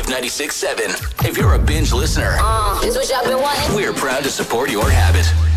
96.7. If you're a binge listener, this what y'all been wanting? we're proud to support your habit.